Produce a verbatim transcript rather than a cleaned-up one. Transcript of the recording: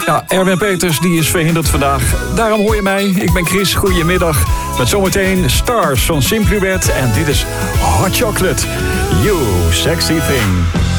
Ja, Erwin Peters die is verhinderd vandaag. Daarom hoor je mij. Ik ben Chris. Goedemiddag. Met zometeen Stars van Simply Red. En dit is Hot Chocolate. You sexy thing.